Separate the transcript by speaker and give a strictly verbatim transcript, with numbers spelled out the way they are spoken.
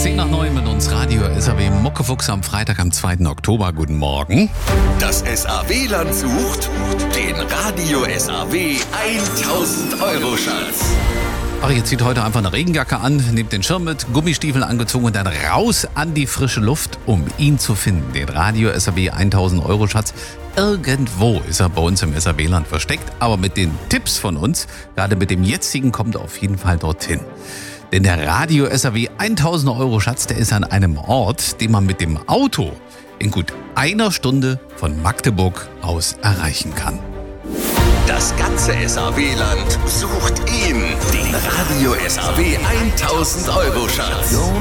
Speaker 1: zehn nach neun mit uns Radio S A W Muckefuchs am Freitag, am zweiten Oktober. Guten Morgen.
Speaker 2: Das S A W-Land sucht den Radio S A W tausend Euro Schatz.
Speaker 1: Ari zieht heute einfach eine Regenjacke an, nimmt den Schirm mit, Gummistiefel angezogen und dann raus an die frische Luft, um ihn zu finden. Den Radio S A W tausend Euro Schatz. Irgendwo ist er bei uns im S A W-Land versteckt, aber mit den Tipps von uns, gerade mit dem jetzigen, kommt er auf jeden Fall dorthin. Denn der Radio S A W tausend Euro Schatz, der ist an einem Ort, den man mit dem Auto in gut einer Stunde von Magdeburg aus erreichen kann.
Speaker 2: Das ganze S A W-Land sucht ihn, den Radio S A W tausend Euro Schatz.